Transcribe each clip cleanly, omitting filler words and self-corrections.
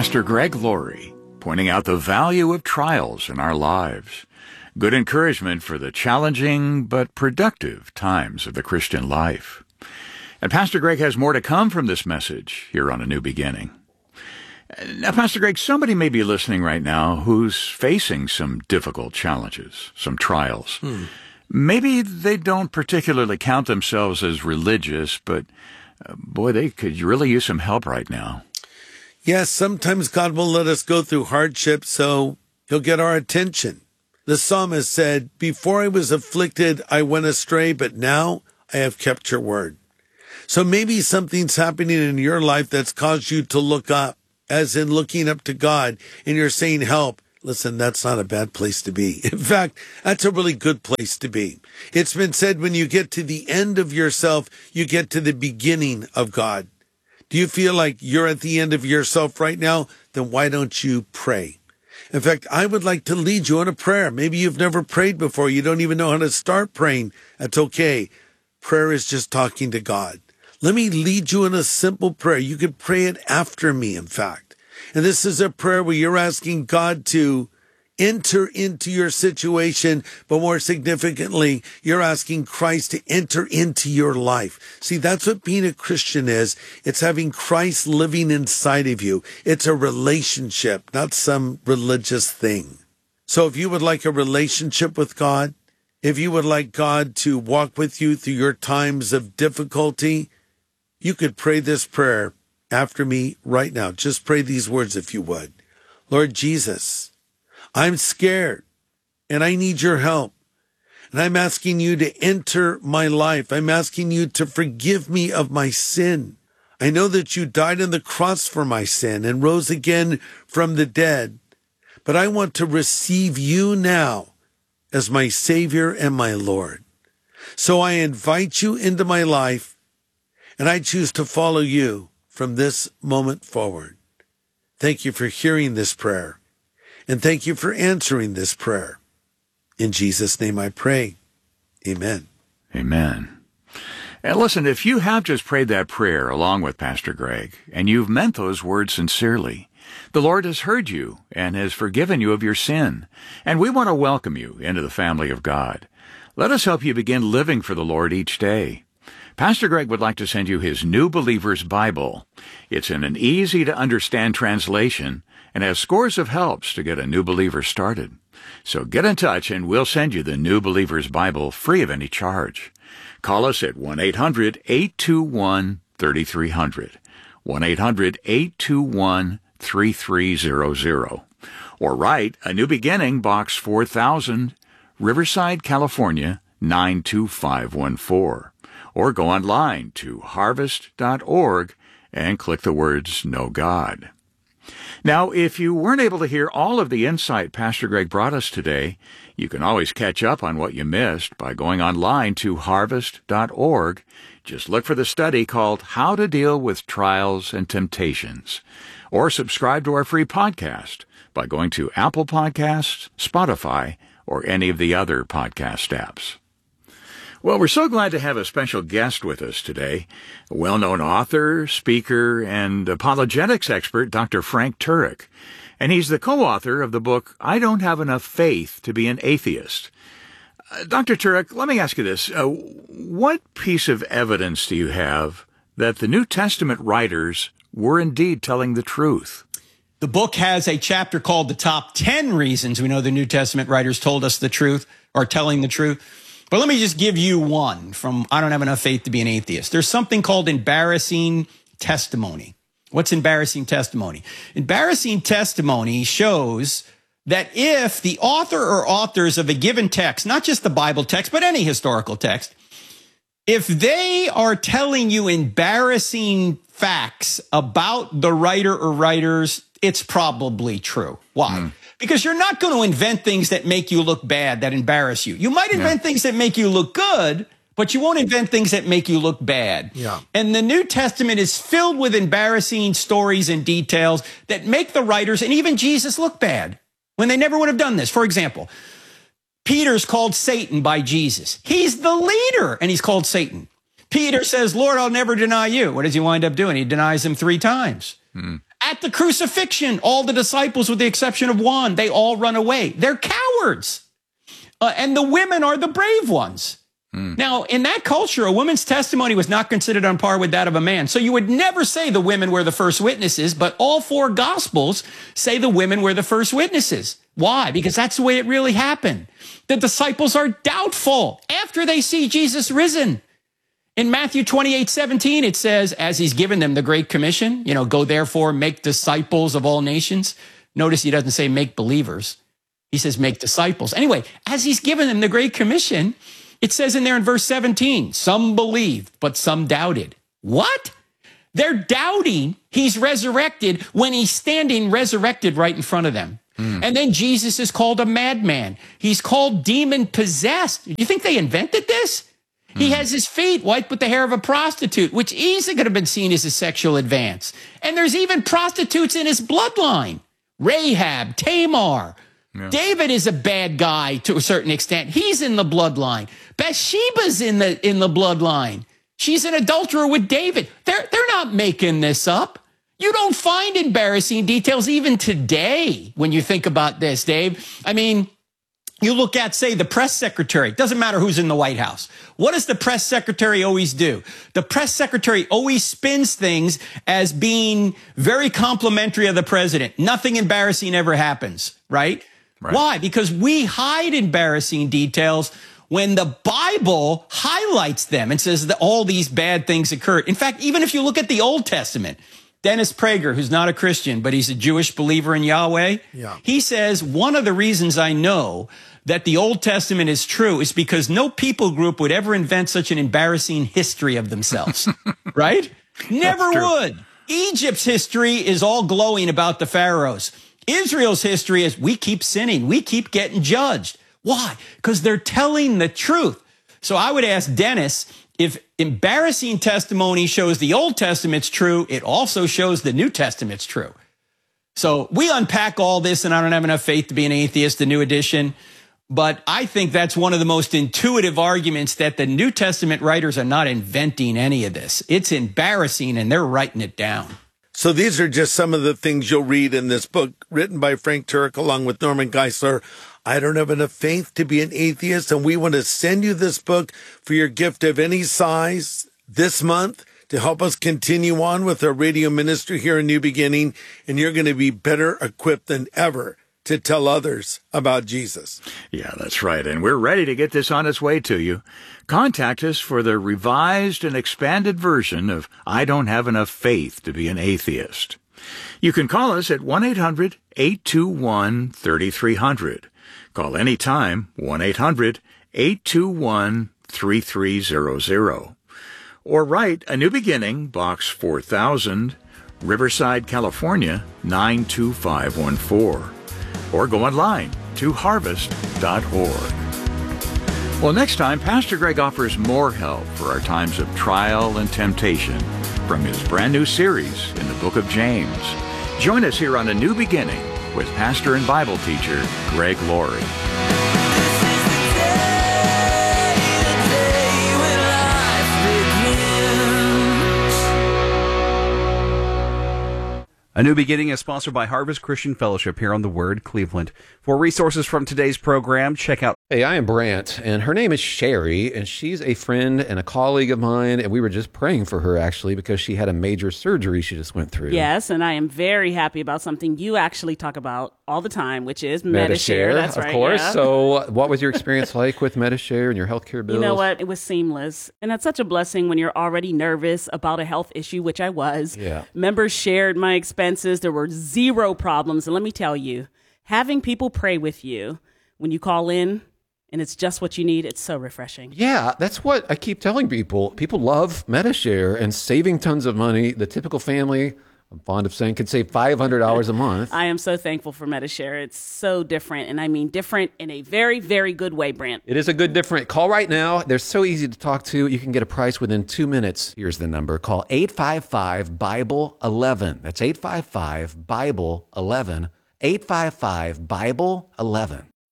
Pastor Greg Laurie, pointing out the value of trials in our lives. Good encouragement for the challenging but productive times of the Christian life. And Pastor Greg has more to come from this message here on A New Beginning. Now, Pastor Greg, somebody may be listening right now who's facing some difficult challenges, some trials. Maybe they don't particularly count themselves as religious, but boy, they could really use some help right now. Yes, sometimes God will let us go through hardship so he'll get our attention. The psalmist said, "Before I was afflicted, I went astray, but now I have kept your word." So maybe something's happening in your life that's caused you to look up, as in looking up to God, and you're saying, help. Listen, that's not a bad place to be. In fact, that's a really good place to be. It's been said when you get to the end of yourself, you get to the beginning of God. Do you feel like you're at the end of yourself right now? Then why don't you pray? In fact, I would like to lead you in a prayer. Maybe you've never prayed before. You don't even know how to start praying. That's okay. Prayer is just talking to God. Let me lead you in a simple prayer. You could pray it after me, in fact. And this is a prayer where you're asking God to enter into your situation, but more significantly, you're asking Christ to enter into your life. See, that's what being a Christian is. It's having Christ living inside of you. It's a relationship, not some religious thing. So if you would like a relationship with God, if you would like God to walk with you through your times of difficulty, you could pray this prayer after me right now. Just pray these words if you would. Lord Jesus, I'm scared and I need your help. And I'm asking you to enter my life. I'm asking you to forgive me of my sin. I know that you died on the cross for my sin and rose again from the dead. But I want to receive you now as my Savior and my Lord. So I invite you into my life and I choose to follow you from this moment forward. Thank you for hearing this prayer. And thank you for answering this prayer. In Jesus' name I pray. Amen. Amen. And listen, if you have just prayed that prayer along with Pastor Greg, and you've meant those words sincerely, the Lord has heard you and has forgiven you of your sin. And we want to welcome you into the family of God. Let us help you begin living for the Lord each day. Pastor Greg would like to send you his New Believer's Bible. It's in an easy-to-understand translation and has scores of helps to get a new believer started. So get in touch and we'll send you the New Believer's Bible free of any charge. Call us at 1-800-821-3300, 1-800-821-3300, or write A New Beginning, Box 4000, Riverside, California, 92514. Or go online to harvest.org and click the words Know God. Now, if you weren't able to hear all of the insight Pastor Greg brought us today, you can always catch up on what you missed by going online to harvest.org. Just look for the study called How to Deal with Trials and Temptations. Or subscribe to our free podcast by going to Apple Podcasts, Spotify, or any of the other podcast apps. Well, we're so glad to have a special guest with us today, a well-known author, speaker, and apologetics expert, Dr. Frank Turek. And he's the co-author of the book, I Don't Have Enough Faith to Be an Atheist. Dr. Turek, let me ask you this. What piece of evidence do you have that the New Testament writers were indeed telling the truth? The book has a chapter called The Top 10 Reasons We Know the New Testament Writers Told Us the Truth, or Telling the Truth. But let me just give you one from I Don't Have Enough Faith to Be an Atheist. There's something called embarrassing testimony. What's embarrassing testimony? Embarrassing testimony shows that if the author or authors of a given text, not just the Bible text, but any historical text, if they are telling you embarrassing facts about the writer or writers, it's probably true. Why? Because you're not going to invent things that make you look bad, that embarrass you. You might invent things that make you look good, but you won't invent things that make you look bad. And the New Testament is filled with embarrassing stories and details that make the writers and even Jesus look bad when they never would have done this. For example, Peter's called Satan by Jesus. He's the leader, and he's called Satan. Peter says, Lord, I'll never deny you. What does he wind up doing? He denies him 3 times. At the crucifixion, all the disciples, with the exception of one, they all run away. They're cowards. And the women are the brave ones. Now, in that culture, a woman's testimony was not considered on par with that of a man. So you would never say the women were the first witnesses, but all four gospels say the women were the first witnesses. Why? Because that's the way it really happened. The disciples are doubtful after they see Jesus risen. In Matthew 28:17, it says, as he's given them the Great Commission, go therefore make disciples of all nations. Notice he doesn't say make believers. He says make disciples. Anyway, as he's given them the Great Commission, it says in there in verse 17, some believed, but some doubted. What? They're doubting he's resurrected when he's standing resurrected right in front of them. And then Jesus is called a madman. He's called demon-possessed. You think they invented this? He has his feet wiped with the hair of a prostitute, which easily could have been seen as a sexual advance. And there's even prostitutes in his bloodline. Rahab, Tamar. Yeah. David is a bad guy to a certain extent. He's in the bloodline. Bathsheba's in the bloodline. She's an adulterer with David. They're not making this up. You don't find embarrassing details even today when you think about this, Dave. I mean, you look at, say, the press secretary. Doesn't matter who's in the White House. What does the press secretary always do? The press secretary always spins things as being very complimentary of the president. Nothing embarrassing ever happens, right? Why? Because we hide embarrassing details when the Bible highlights them and says that all these bad things occurred. In fact, even if you look at the Old Testament, Dennis Prager, who's not a Christian, but he's a Jewish believer in Yahweh, he says, one of the reasons I know that the Old Testament is true is because no people group would ever invent such an embarrassing history of themselves, right? Never would. Egypt's history is all glowing about the pharaohs. Israel's history is we keep sinning. We keep getting judged. Why? Because they're telling the truth. So I would ask Dennis, if embarrassing testimony shows the Old Testament's true, it also shows the New Testament's true. So we unpack all this, and I don't have enough faith to be an atheist, the new edition. But I think that's one of the most intuitive arguments, that the New Testament writers are not inventing any of this. It's embarrassing, and they're writing it down. So these are just some of the things you'll read in this book written by Frank Turek along with Norman Geisler. I don't have enough faith to be an atheist, and we want to send you this book for your gift of any size this month to help us continue on with our radio ministry here in New Beginning, and you're going to be better equipped than ever to tell others about Jesus. Yeah, that's right. And we're ready to get this on its way to you. Contact us for the revised and expanded version of I Don't Have Enough Faith to Be an Atheist. You can call us at 1-800-821-3300. Call anytime, 1-800-821-3300. Or write A New Beginning, Box 4000, Riverside, California, 92514. Or go online to harvest.org. Well, next time, Pastor Greg offers more help for our times of trial and temptation from his brand new series in the book of James. Join us here on A New Beginning with pastor and Bible teacher Greg Laurie. A New Beginning is sponsored by Harvest Christian Fellowship here on The Word, Cleveland. For resources from today's program, check out... Hey, I am Brant, and her name is Sherry, and she's a friend and a colleague of mine, and we were just praying for her, actually, because she had a major surgery she just went through. Yes, and I am very happy about something you actually talk about all the time, which is Medi-Share. That's right, of course. Yeah. So what was your experience like with Medi-Share and your healthcare bills? You know what? It was seamless, and it's such a blessing when you're already nervous about a health issue, which I was. Yeah. Members shared my expenses. There were zero problems, and let me tell you, having people pray with you when you call in, and it's just what you need, it's so refreshing. Yeah, that's what I keep telling people. People love Medi-Share and saving tons of money. The typical family, I'm fond of saying, could save $500 a month. I am so thankful for Medi-Share. It's so different, and I mean different in a very, very good way, Brant. It is a good different. Call right now. They're so easy to talk to. You can get a price within 2 minutes. Here's the number. Call 855-BIBLE-11. That's 855-BIBLE-11. 855-BIBLE-11.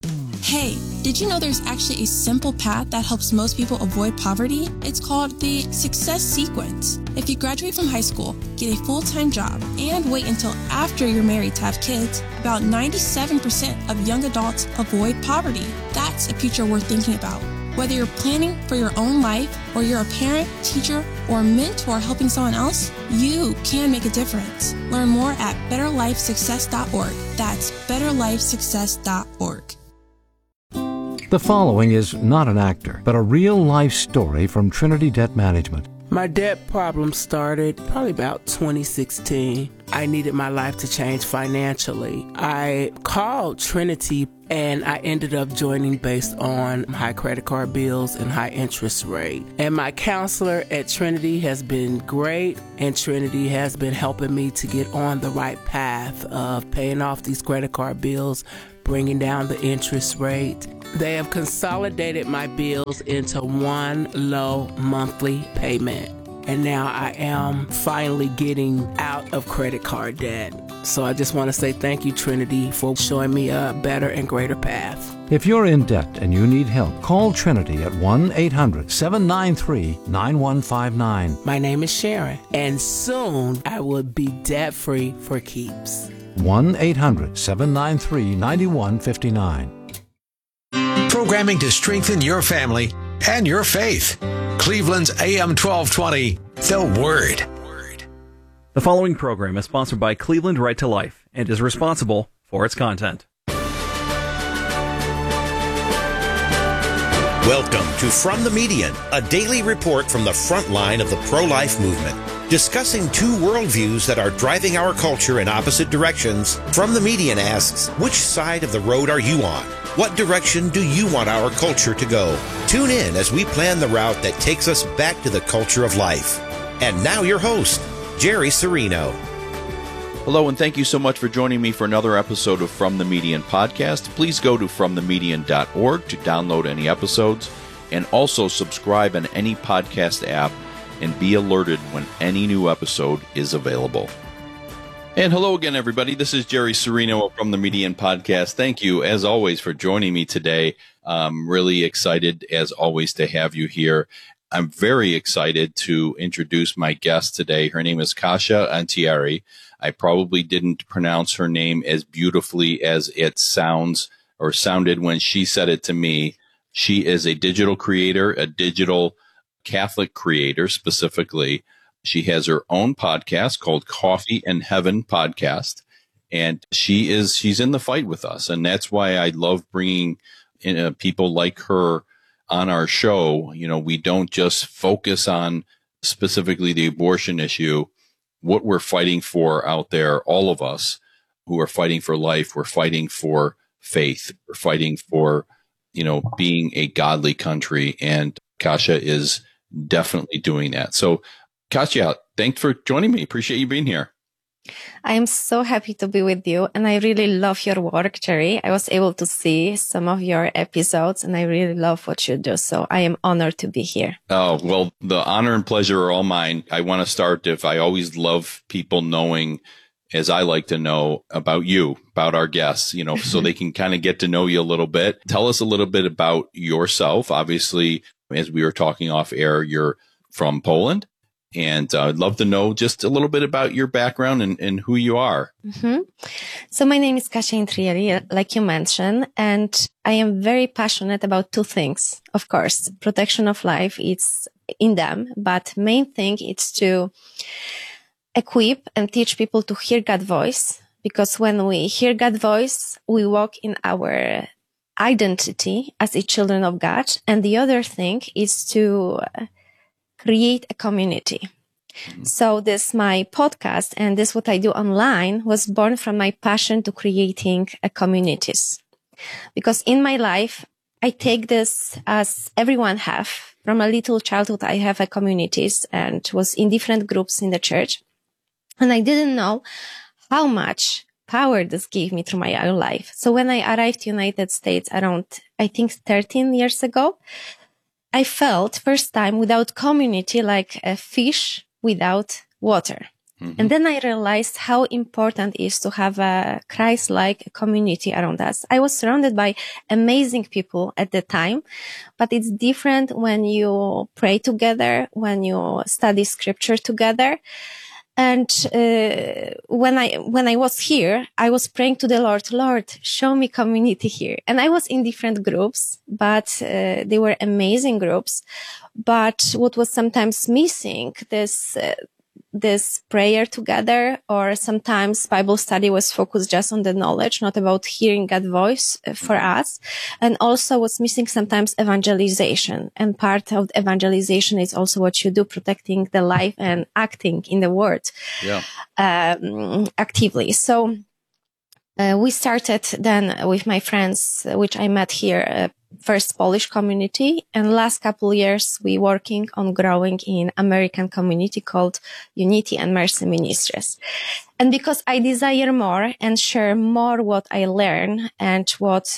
Hey, did you know there's actually a simple path that helps most people avoid poverty? It's called the Success Sequence. If you graduate from high school, get a full-time job, and wait until after you're married to have kids, about 97% of young adults avoid poverty. That's a future worth thinking about. Whether you're planning for your own life, or you're a parent, teacher, or mentor helping someone else, you can make a difference. Learn more at betterlifesuccess.org. That's betterlifesuccess.org. The following is not an actor, but a real-life story from Trinity Debt Management. My debt problem started probably about 2016. I needed my life to change financially. I called Trinity and I ended up joining based on high credit card bills and high interest rate. And my counselor at Trinity has been great, and Trinity has been helping me to get on the right path of paying off these credit card bills, bringing down the interest rate. They have consolidated my bills into one low monthly payment. And now I am finally getting out of credit card debt. So I just want to say thank you, Trinity, for showing me a better and greater path. If you're in debt and you need help, call Trinity at 1-800-793-9159. My name is Sharon, and soon I will be debt-free for keeps. 1-800-793-9159. Programming to strengthen your family and your faith. Cleveland's AM 1220, The Word. The following program is sponsored by Cleveland Right to Life and is responsible for its content. Welcome to From the Median, a daily report from the front line of the pro-life movement. Discussing two worldviews that are driving our culture in opposite directions, From the Median asks, which side of the road are you on? What direction do you want our culture to go? Tune in as we plan the route that takes us back to the culture of life. And now your host, Jerry Serino. Hello, and thank you so much for joining me for another episode of From the Median podcast. Please go to fromthemedian.org to download any episodes, and also subscribe on any podcast app and be alerted when any new episode is available. And hello again, everybody. This is Jerry Serino from the Median Podcast. Thank you, as always, for joining me today. I'm really excited, as always, to have you here. I'm very excited to introduce my guest today. Her name is Kasia Antieri. I probably didn't pronounce her name as beautifully as it sounds or sounded when she said it to me. She is a digital creator, a digital Catholic creator specifically. She has her own podcast called Coffee and Heaven Podcast, and she's in the fight with us. And that's why I love bringing in people like her on our show. You know, we don't just focus on specifically the abortion issue, what we're fighting for out there, all of us who are fighting for life. We're fighting for faith. We're fighting for, being a godly country. And Kasia is definitely doing that. So Kasia, thanks for joining me. Appreciate you being here. I am so happy to be with you, and I really love your work, Jerry. I was able to see some of your episodes, and I really love what you do. So I am honored to be here. Oh, well, the honor and pleasure are all mine. I want to start I always love people knowing, as I like to know, about you, about our guests, so they can kind of get to know you a little bit. Tell us a little bit about yourself. Obviously, as we were talking off air, you're from Poland. And I'd love to know just a little bit about your background and who you are. Mm-hmm. So my name is Kasia Antieri, like you mentioned, and I am very passionate about two things. Of course, protection of life, it's in them, but main thing is to equip and teach people to hear God's voice, because when we hear God's voice, we walk in our identity as a children of God. And the other thing is to create a community. Mm-hmm. So this, my podcast, and this what I do online was born from my passion to creating communities. Because in my life, I take this as everyone have. From a little childhood, I have a communities and was in different groups in the church. And I didn't know how much power this gave me through my own life. So when I arrived to United States around, I think 13 years ago, I felt first time without community like a fish without water. And then I realized how important it is to have a Christ-like community around us. I was surrounded by amazing people at the time, but it's different when you pray together, when you study scripture together. And when I was here, I was praying to the Lord, show me community here. And I was in different groups, but they were amazing groups. But what was sometimes missing, this prayer together, or sometimes Bible study was focused just on the knowledge, not about hearing God's voice for us. And also what's missing sometimes evangelization. And part of evangelization is also what you do, protecting the life and acting in the word actively. So we started then with my friends, which I met here, first Polish community, and last couple of years we working on growing in American community called Unity and Mercy Ministries. And because I desire more and share more what I learn and what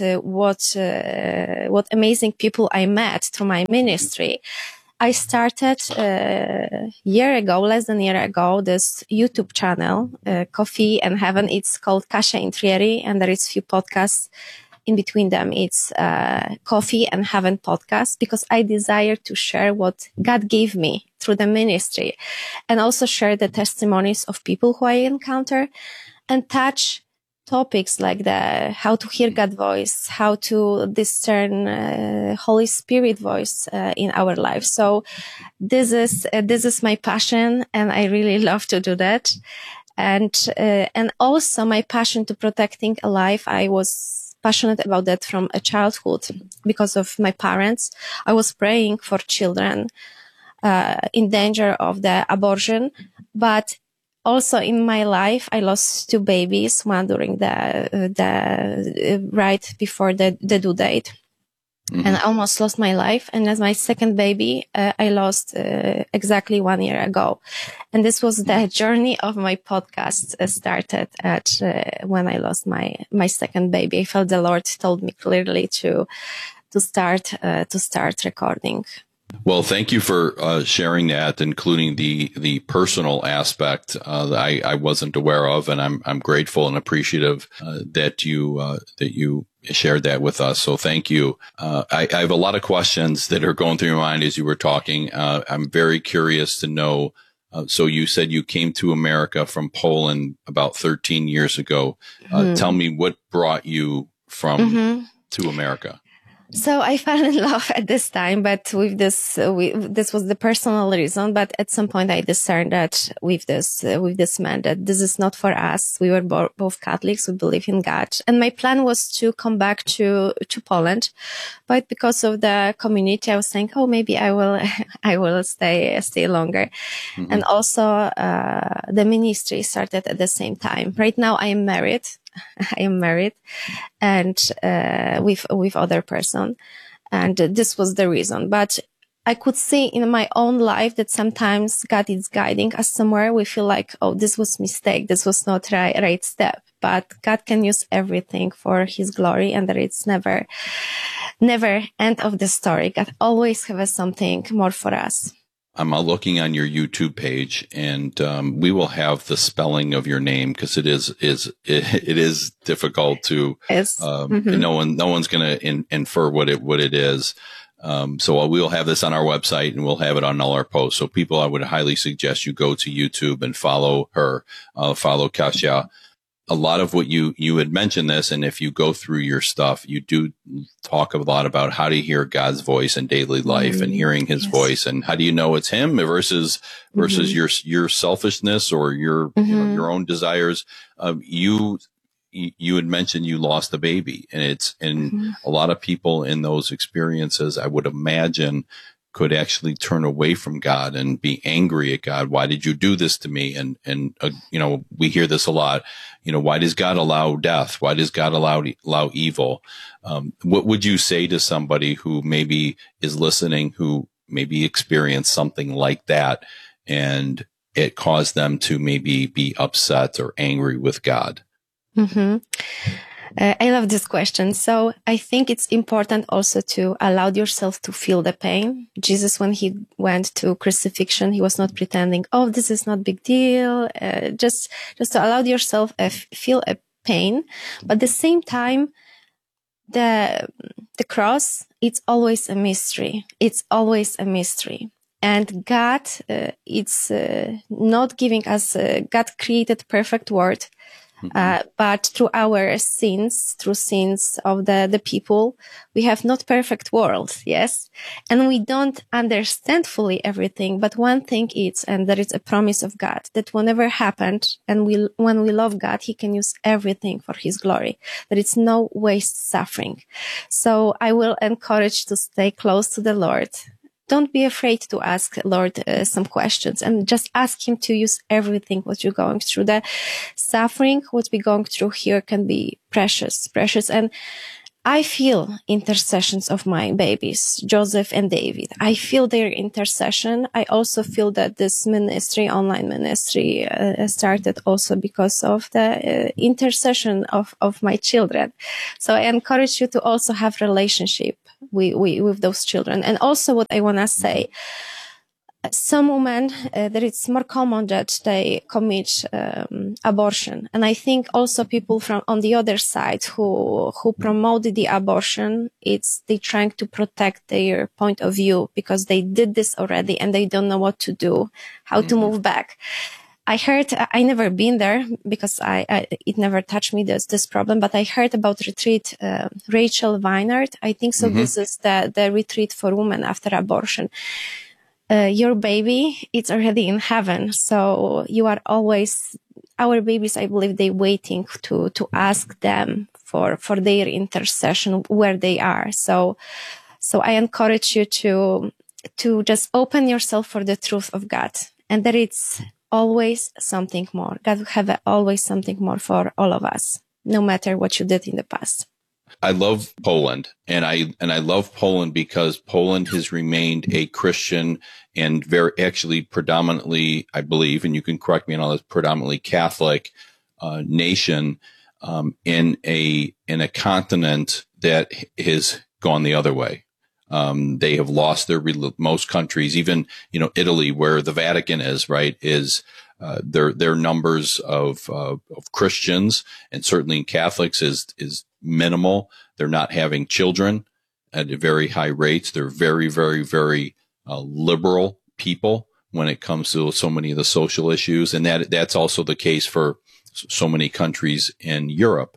amazing people I met through my ministry, I started less than a year ago, this YouTube channel, Coffee and Heaven. It's called Kasia Intrieri, and there is few podcasts in between them. It's Coffee and Heaven podcast, because I desire to share what God gave me through the ministry, and also share the testimonies of people who I encounter, and touch topics like how to hear God's voice, how to discern Holy Spirit voice in our life. So this is my passion, and I really love to do that. And also my passion to protecting a life. I was passionate about that from a childhood because of my parents. I was praying for children in danger of the abortion, but also in my life, I lost 2 babies, one during the right before the due date. And I almost lost my life. And as my second baby, I lost exactly 1 year ago. And this was the journey of my podcast started when I lost my second baby. I felt the Lord told me clearly to start recording. Well, thank you for sharing that, including the personal aspect that I wasn't aware of, and I'm grateful and appreciative that you shared that with us. So thank you. I have a lot of questions that are going through my mind as you were talking. I'm very curious to know. So you said you came to America from Poland about 13 years ago. Tell me what brought you to America. So I fell in love at this time, but with this was the personal reason. But at some point I discerned that with this man, that this is not for us. We were both Catholics. We believe in God. And my plan was to come back to Poland. But because of the community, I was saying, oh, maybe I will stay longer. Mm-hmm. And also, the ministry started at the same time. Right now I am married. And with other person, and this was the reason. But I could see in my own life that sometimes God is guiding us somewhere. We feel like, oh, this was mistake, this was not right step. But God can use everything for His glory, and there is never end of the story. God always has something more for us. I'm looking on your YouTube page, and we will have the spelling of your name because it is difficult to. No one's going to infer what it is. So we'll have this on our website, and we'll have it on all our posts. So people, I would highly suggest you go to YouTube and follow her, follow Kasia. A lot of what you had mentioned this, and if you go through your stuff, you do talk a lot about how to hear God's voice in daily life and hearing His voice, and how do you know it's Him versus your selfishness or your your own desires. You had mentioned you lost a baby, and a lot of people in those experiences, I would imagine, could actually turn away from God and be angry at God. Why did you do this to me? And we hear this a lot. Why does God allow death? Why does God allow evil? What would you say to somebody who maybe is listening, who maybe experienced something like that, and it caused them to maybe be upset or angry with God? I love this question. So I think it's important also to allow yourself to feel the pain. Jesus, when he went to crucifixion, he was not pretending, oh, this is not big deal. Just to allow yourself feel a pain. But at the same time, the cross, it's always a mystery. It's always a mystery. And God, it's not giving us, God created perfect world. But through our sins, through sins of the people, we have not perfect world, yes? And we don't understand fully everything, but one thing is, and there is a promise of God, that whenever happened, and when we love God, he can use everything for his glory. There is no waste suffering. So I will encourage to stay close to the Lord. Don't be afraid to ask Lord some questions and just ask him to use everything what you're going through. The suffering, what we're going through here can be precious. And I feel intercessions of my babies, Joseph and David. I feel their intercession. I also feel that this ministry, online ministry, started also because of the intercession of my children. So I encourage you to also have relationship with those children. And also what I want to say, some women, that it's more common that they commit abortion. And I think also people from on the other side who promote the abortion, they trying to protect their point of view because they did this already and they don't know what to do, how to move back. I heard, I never been there because it never touched me, this problem, but I heard about retreat, Rachel Weinert. I think so. This is the retreat for women after abortion. Your baby, it's already in heaven. So you are always, our babies, I believe they waiting to ask them for their intercession where they are. So I encourage you to just open yourself for the truth of God and that it's always something more. God will have always something more for all of us, no matter what you did in the past. I love Poland, and I love Poland because Poland has remained a Christian and actually predominantly, I believe, and you can correct me on all this, predominantly Catholic nation in a continent that has gone the other way. They have lost most countries, even Italy, where the Vatican is, right, is their numbers of Christians and certainly Catholics is minimal. They're not having children at very high rates. They're very, very, very liberal people when it comes to so many of the social issues, and that's also the case for so many countries in Europe.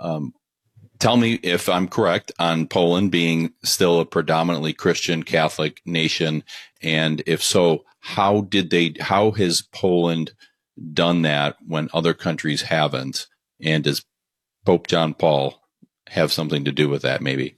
Tell me if I'm correct on Poland being still a predominantly Christian Catholic nation, and if so, how has Poland done that when other countries haven't? And does Pope John Paul have something to do with that, maybe?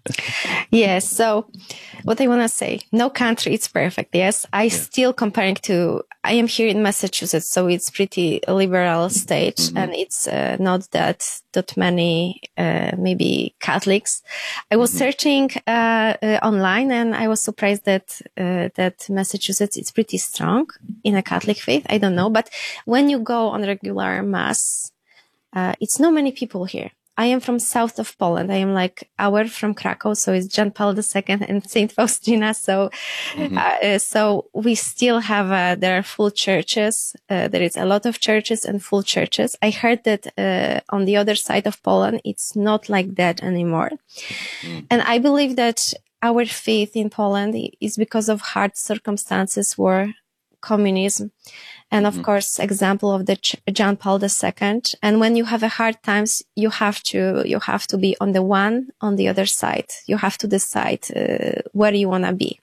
Yes. So what I want to say, no country is perfect. Yes. Still comparing to, I am here in Massachusetts, so it's pretty liberal state and it's not that many, maybe Catholics. I was searching, online and I was surprised that Massachusetts is pretty strong in a Catholic faith. I don't know. But when you go on regular mass, it's not many people here. I am from south of Poland. I am like hour from Krakow. So it's John Paul II and Saint Faustina. So, so we still have, there are full churches. There is a lot of churches and full churches. I heard that, on the other side of Poland, it's not like that anymore. And I believe that our faith in Poland is because of hard circumstances, war, communism. And of course, example of the John Paul II. And when you have a hard times, you have to be on the other side. You have to decide where you want to be.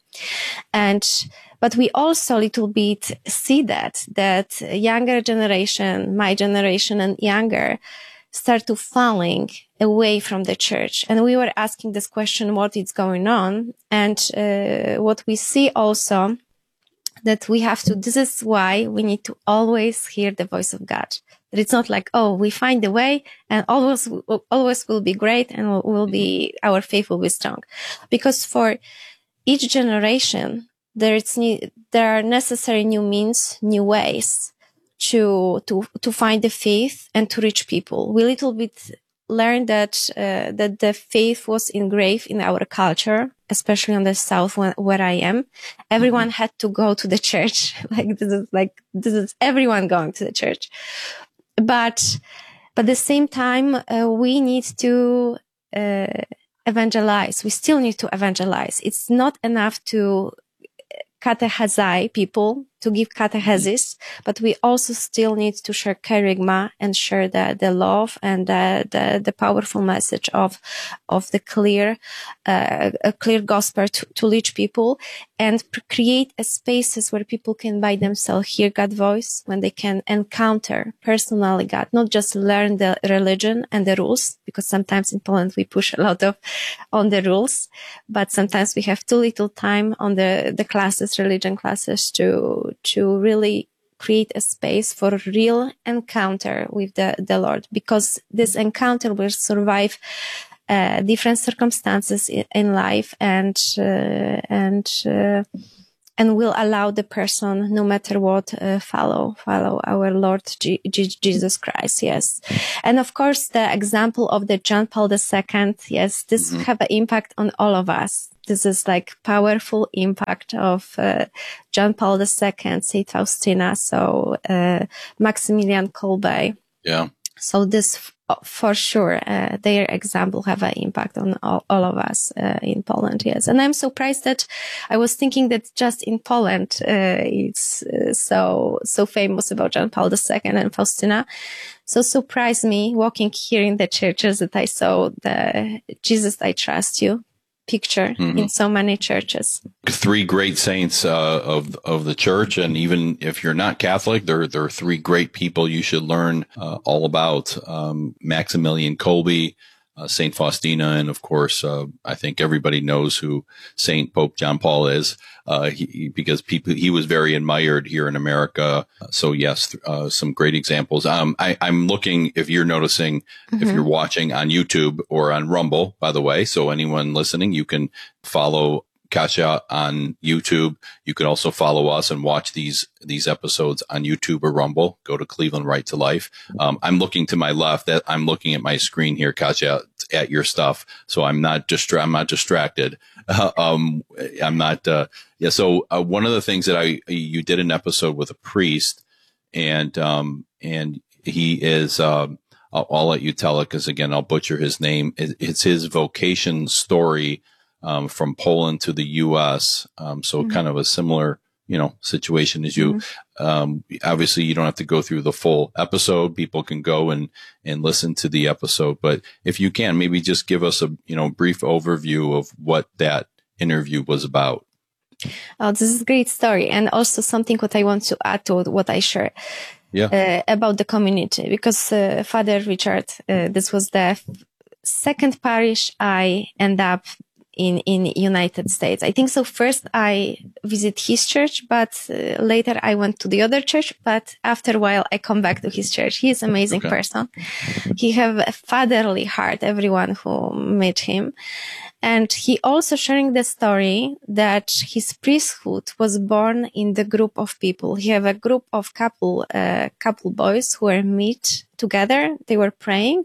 But we also a little bit see that younger generation, my generation and younger, start to falling away from the church. And we were asking this question, what is going on? And what we see also, that this is why we need to always hear the voice of God. That it's not like, oh, we find the way and always will be great and our faith will be strong. Because for each generation, there are necessary new means, new ways to find the faith and to reach people. We little bit learned that the faith was engraved in our culture, especially on the South where I am. Everyone had to go to the church. This is everyone going to the church. But at the same time, we need to evangelize. We still need to evangelize. It's not enough to catechize people, to give catechesis, but we also still need to share charisma and share the love and the powerful message of the clear gospel to reach people, and create spaces where people can by themselves hear God's voice, when they can encounter personally God, not just learn the religion and the rules, because sometimes in Poland we push a lot on the rules, but sometimes we have too little time on the classes, religion classes, to really create a space for a real encounter with the Lord, because this encounter will survive different circumstances in life and will allow the person, no matter what, follow our Lord Jesus Christ. Yes. And of course, the example of the John Paul II. Yes, this have an impact on all of us. This is like powerful impact of John Paul II, Saint Faustina, so Maximilian Kolbe. Yeah. So this, for sure, their example have an impact on all of us in Poland. Yes, and I'm surprised that I was thinking that just in Poland it's so famous about John Paul II and Faustina. So surprised me walking here in the churches that I saw the Jesus I Trust You picture in so many churches. 3 great saints of the church, and even if you're not Catholic, there are 3 great people you should learn all about: Maximilian Kolbe, Saint Faustina, and of course, I think everybody knows who Saint Pope John Paul is, because he was very admired here in America. So yes, some great examples. I'm looking, if you're noticing, if you're watching on YouTube or on Rumble, by the way, so anyone listening, you can follow Kasia on YouTube. You can also follow us and watch these episodes on YouTube or Rumble. Go to Cleveland Right to Life. I'm looking to my left. I'm looking at my screen here, Kasia, at your stuff. So I'm not distracted. I'm not. So one of the things that you did an episode with a priest, and he is. I'll let you tell it, because again, I'll butcher his name. It's his vocation story. From Poland to the U.S. So kind of a similar, situation as you. Obviously, you don't have to go through the full episode. People can go and listen to the episode. But if you can, maybe just give us a, brief overview of what that interview was about. Oh, this is a great story. And also something what I want to add to what I share. Yeah. About the community, because Father Richard, this was the second parish I end up in United States. I think so. First I visit his church, but later I went to the other church. But after a while I come back to his church. He is an amazing person. He have a fatherly heart, everyone who met him. And he also sharing the story that his priesthood was born in the group of people. He have a group of couple boys who were meet together. They were praying,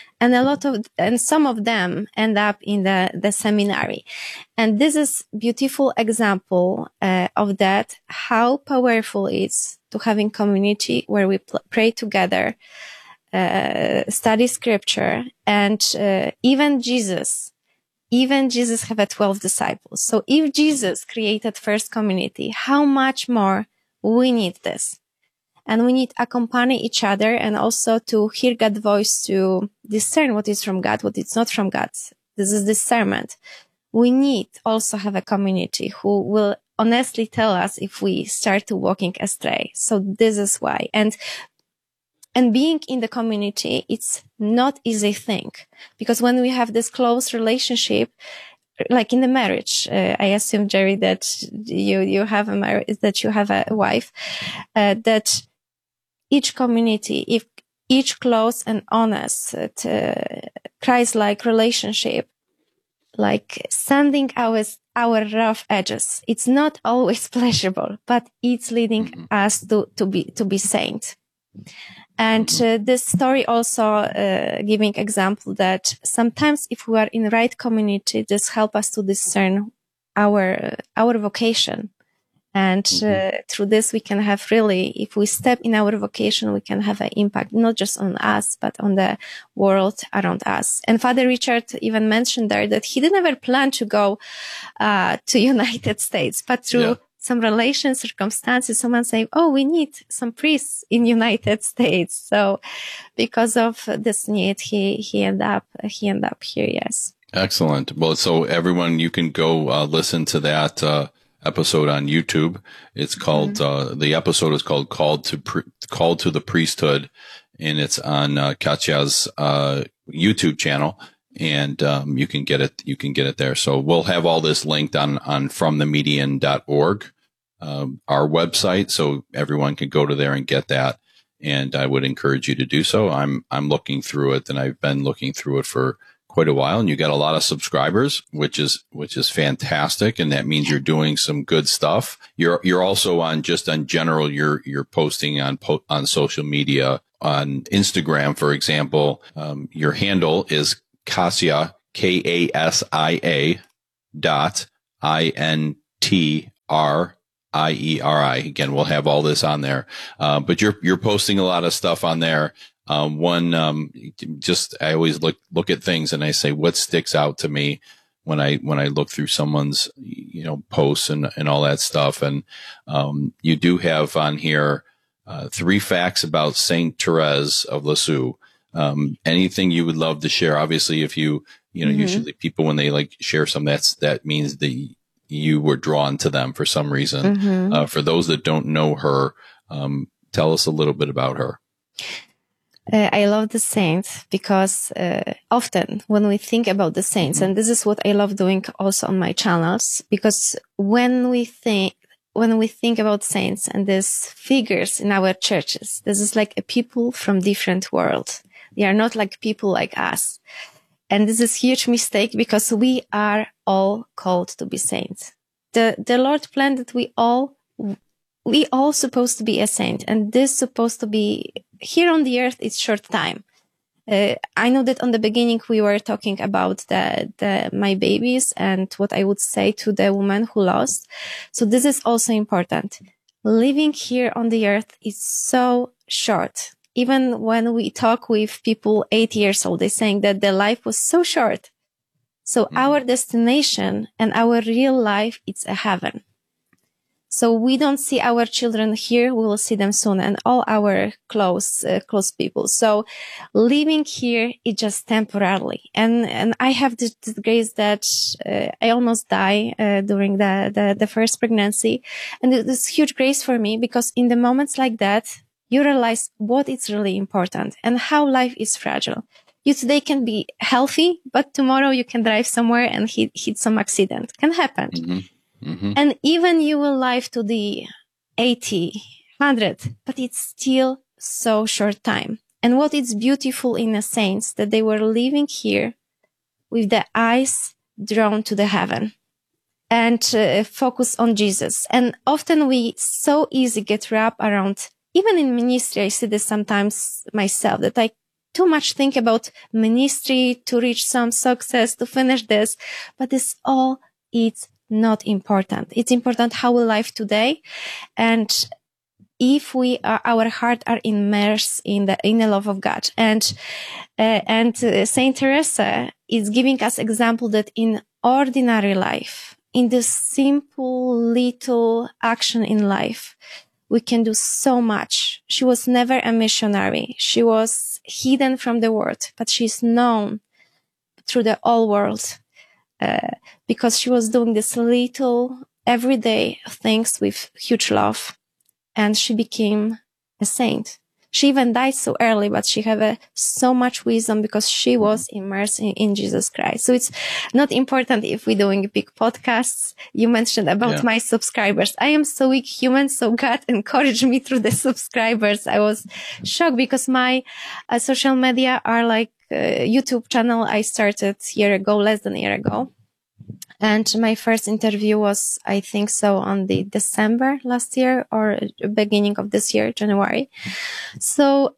and some of them end up in the seminary. And this is beautiful example of that, how powerful it is to having community where we pray together, study scripture, and even Jesus have a 12 disciples. So if Jesus created first community, how much more we need this? And we need to accompany each other, and also to hear God's voice, to discern what is from God, what is not from God. This is discernment. We need also have a community who will honestly tell us if we start to walking astray. So this is why. And being in the community, it's not easy thing, because when we have this close relationship, like in the marriage, I assume, Jerry, that you have a wife, that each community, if each close and honest, Christ-like relationship, like sanding our rough edges, it's not always pleasurable, but it's leading us to be saint. And this story also giving example that sometimes if we are in the right community, this help us to discern our vocation. And through this, we can have really, if we step in our vocation, we can have an impact, not just on us, but on the world around us. And Father Richard even mentioned there that he didn't ever plan to go to United States, but through some relations, circumstances, someone saying, "Oh, we need some priests in United States." So because of this need, he ended up here. Yes. Excellent. Well, so everyone, you can go listen to that episode on YouTube. It's called the episode is called "Called to the Priesthood," and it's on Katya's YouTube channel, and you can get it. You can get it there. So we'll have all this linked on fromthemedian.org, our website, so everyone can go to there and get that. And I would encourage you to do so. I'm looking through it, and I've been looking through it for quite a while, and you got a lot of subscribers, which is fantastic, and that means you're doing some good stuff. You're also on general. You're posting on social media, on Instagram, for example. Your handle is Kasia, KASIA .INTRIERI. Again, we'll have all this on there, but you're posting a lot of stuff on there. I always look at things and I say, what sticks out to me when I look through someone's, posts and all that stuff. And, you do have on here, 3 facts about Saint Therese of Lisieux. Anything you would love to share? Obviously, if usually people, when they share some, that means that you were drawn to them for some reason. For those that don't know her, tell us a little bit about her. I love the saints because often when we think about the saints, and this is what I love doing also on my channels, because when we think about saints and these figures in our churches, this is like a people from different world. They are not like people like us. And this is a huge mistake because we are all called to be saints. The Lord planned that we all supposed to be a saint, and this supposed to be here on the earth. It's short time. I know that on the beginning we were talking about my babies and what I would say to the woman who lost. So this is also important. Living here on the earth is so short. Even when we talk with people 8 years old, they're saying that their life was so short. So our destination and our real life, it's a heaven. So we don't see our children here. We will see them soon, and all our close people. So living here is just temporarily. And I have this grace that, I almost die, during the first pregnancy. And it's huge grace for me because in the moments like that, you realize what is really important and how life is fragile. You today can be healthy, but tomorrow you can drive somewhere and hit some accident. Can happen. And even you will live to the 80, 100, but it's still so short time. And what is beautiful in the saints that they were living here with the eyes drawn to the heaven and focus on Jesus. And often we so easy get wrapped around, even in ministry, I see this sometimes myself, that I too much think about ministry to reach some success, to finish this, but this all, it's not important. It's important how we live today. And if our heart are immersed in the love of God. And Saint Teresa is giving us example that in ordinary life, in this simple little action in life, we can do so much. She was never a missionary. She was hidden from the world, but she's known through the whole world. Because she was doing this little everyday things with huge love, and she became a saint. She even died so early, but she had so much wisdom because she was immersed in Jesus Christ. So it's not important if we're doing big podcasts. You mentioned about my subscribers. I am so weak human, so God encouraged me through the subscribers. I was shocked because my social media are like YouTube channel I started less than a year ago. And my first interview was, I think so, on the December last year or beginning of this year, January. So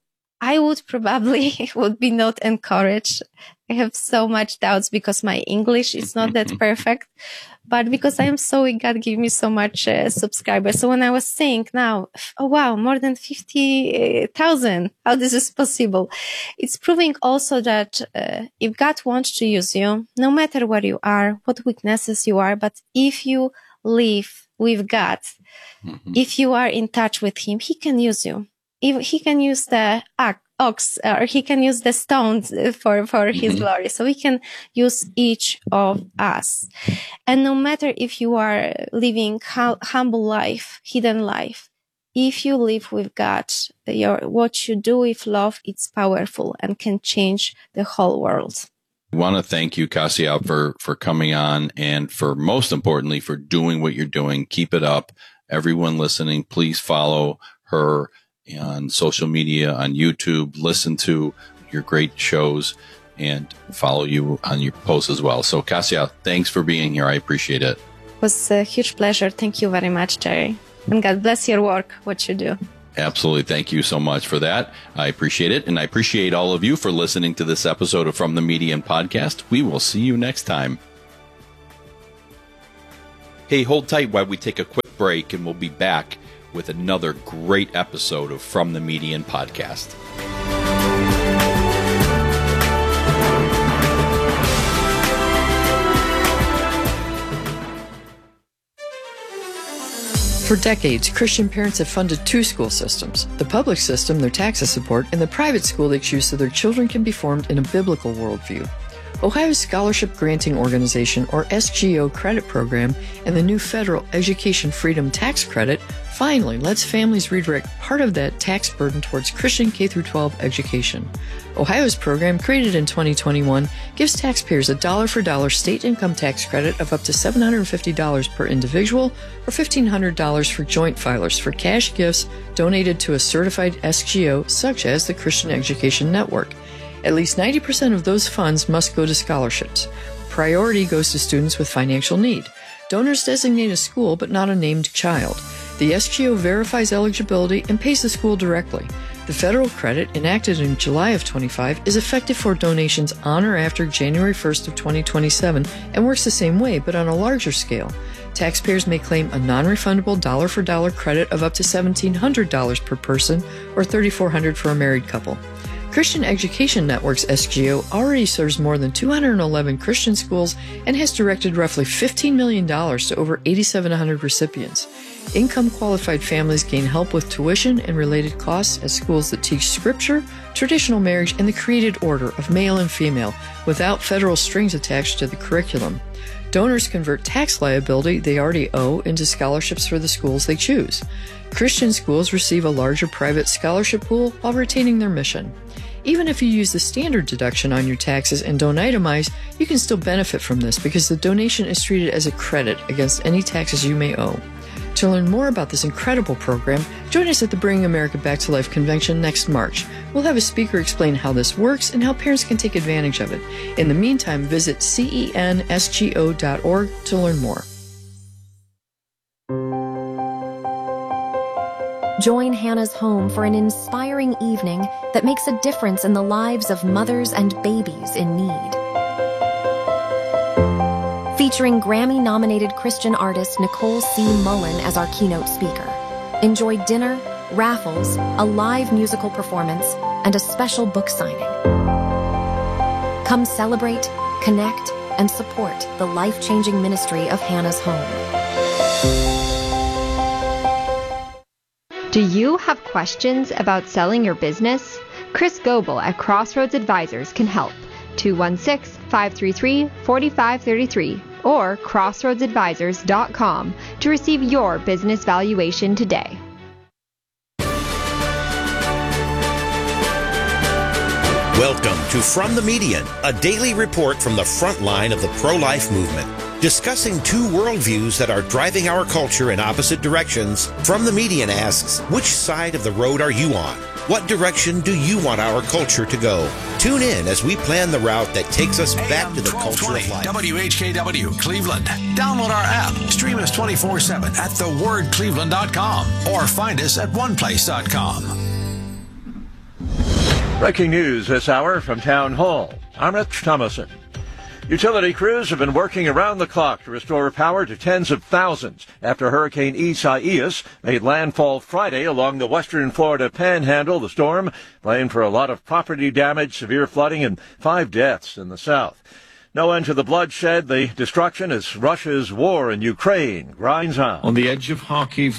I would probably would be not encouraged. I have so much doubts because my English is not that perfect, but because I am so weak, God gave me so much subscribers. So when I was saying now, oh wow, more than 50,000, how this is possible? It's proving also that if God wants to use you, no matter where you are, what weaknesses you are, but if you live with God, if you are in touch with Him, He can use you. He can use the ox, or He can use the stones for His glory. So He can use each of us. And no matter if you are living humble life, hidden life, if you live with God, what you do with love, it's powerful and can change the whole world. I want to thank you, Kasia, for coming on, and for most importantly, for doing what you're doing. Keep it up. Everyone listening, please follow her on social media, on YouTube, listen to your great shows, and follow you on your posts as well. So, Kasia, thanks for being here. I appreciate it. It was a huge pleasure. Thank you very much, Jerry. And God bless your work, what you do. Absolutely. Thank you so much for that. I appreciate it. And I appreciate all of you for listening to this episode of From the Median Podcast. We will see you next time. Hey, hold tight while we take a quick break, and we'll be back with another great episode of From the Median Podcast. For decades, Christian parents have funded two school systems: the public system their taxes support, and the private school they choose so their children can be formed in a biblical worldview. Ohio's Scholarship Granting Organization, or SGO credit program, and the new federal Education Freedom Tax Credit finally lets families redirect part of that tax burden towards Christian K-12 education. Ohio's program, created in 2021, gives taxpayers a dollar-for-dollar state income tax credit of up to $750 per individual, or $1,500 for joint filers for cash gifts donated to a certified SGO, such as the Christian Education Network. At least 90% of those funds must go to scholarships. Priority goes to students with financial need. Donors designate a school but not a named child. The SGO verifies eligibility and pays the school directly. The federal credit, enacted in July of 25, is effective for donations on or after January 1st of 2027 and works the same way but on a larger scale. Taxpayers may claim a non-refundable dollar-for-dollar credit of up to $1,700 per person, or $3,400 for a married couple. Christian Education Network's SGO already serves more than 211 Christian schools and has directed roughly $15 million to over 8,700 recipients. Income-qualified families gain help with tuition and related costs at schools that teach scripture, traditional marriage, and the created order of male and female without federal strings attached to the curriculum. Donors convert tax liability they already owe into scholarships for the schools they choose. Christian schools receive a larger private scholarship pool while retaining their mission. Even if you use the standard deduction on your taxes and don't itemize, you can still benefit from this because the donation is treated as a credit against any taxes you may owe. To learn more about this incredible program, join us at the Bringing America Back to Life convention next March. We'll have a speaker explain how this works and how parents can take advantage of it. In the meantime, visit censgo.org to learn more. Join Hannah's Home for an inspiring evening that makes a difference in the lives of mothers and babies in need. Featuring Grammy-nominated Christian artist Nicole C. Mullen as our keynote speaker. Enjoy dinner, raffles, a live musical performance, and a special book signing. Come celebrate, connect, and support the life-changing ministry of Hannah's Home. Do you have questions about selling your business? Chris Goebel at Crossroads Advisors can help. 216-533-4533 or crossroadsadvisors.com to receive your business valuation today. Welcome to From the Median, a daily report from the front line of the pro-life movement. Discussing two worldviews that are driving our culture in opposite directions, From the Median asks, which side of the road are you on? What direction do you want our culture to go? Tune in as we plan the route that takes us back to the culture of life. WHKW Cleveland. Download our app. Stream us 24/7 at thewordcleveland.com or find us at oneplace.com. Breaking news this hour from Town Hall. I'm Rich Thomason. Utility crews have been working around the clock to restore power to tens of thousands after Hurricane Isaias made landfall Friday along the western Florida panhandle. The storm blamed for a lot of property damage, severe flooding, and 5 deaths in the south. No end to the bloodshed, the destruction as Russia's war in Ukraine grinds on. On the edge of Kharkiv,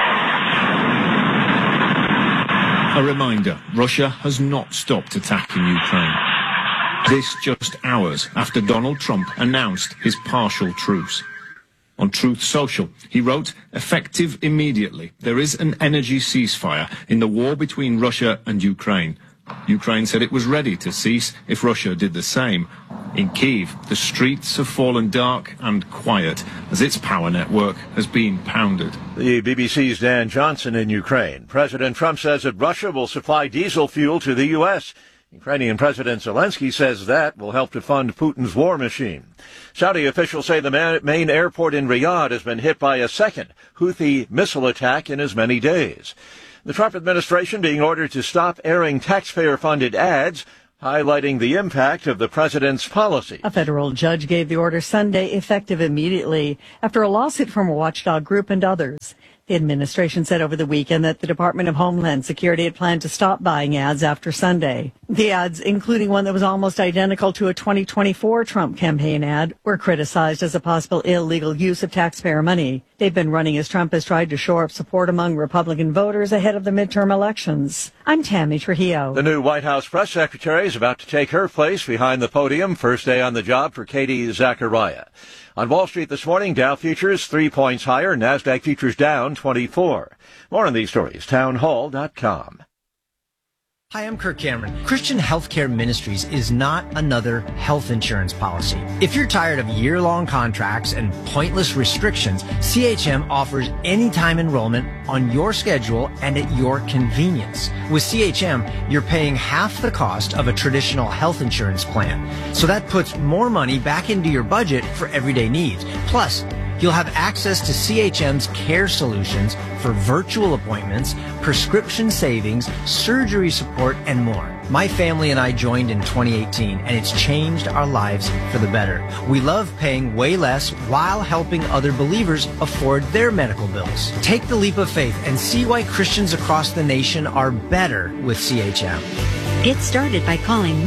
a reminder, Russia has not stopped attacking Ukraine. This just hours after Donald Trump announced his partial truce. On Truth Social, he wrote, "Effective immediately. There is an energy ceasefire in the war between Russia and Ukraine." Ukraine said it was ready to cease if Russia did the same. In Kyiv, the streets have fallen dark and quiet as its power network has been pounded. The BBC's Dan Johnson in Ukraine. President Trump says that Russia will supply diesel fuel to the U.S. Ukrainian President Zelensky says that will help to fund Putin's war machine. Saudi officials say the main airport in Riyadh has been hit by a second Houthi missile attack in as many days. The Trump administration being ordered to stop airing taxpayer-funded ads, highlighting the impact of the president's policy. A federal judge gave the order Sunday, effective immediately, after a lawsuit from a watchdog group and others. The administration said over the weekend that the Department of Homeland Security had planned to stop buying ads after Sunday. The ads, including one that was almost identical to a 2024 Trump campaign ad, were criticized as a possible illegal use of taxpayer money. They've been running as Trump has tried to shore up support among Republican voters ahead of the midterm elections. I'm Tammy Trujillo. The new White House press secretary is about to take her place behind the podium. First day on the job for Katie Zachariah. On Wall Street this morning, Dow futures 3 points higher, NASDAQ futures down 24. More on these stories, townhall.com. Hi, I'm Kirk Cameron. Christian Healthcare Ministries is not another health insurance policy. If you're tired of year-long contracts and pointless restrictions, CHM offers anytime enrollment on your schedule and at your convenience. With CHM, you're paying half the cost of a traditional health insurance plan. So that puts more money back into your budget for everyday needs. Plus, you'll have access to CHM's care solutions for virtual appointments, prescription savings, surgery support, and more. My family and I joined in 2018, and it's changed our lives for the better. We love paying way less while helping other believers afford their medical bills. Take the leap of faith and see why Christians across the nation are better with CHM. Get started by calling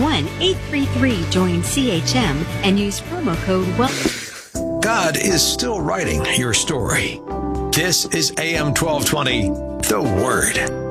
1-833-JOIN-CHM and use promo code God is still writing your story. This is AM 1220, The Word.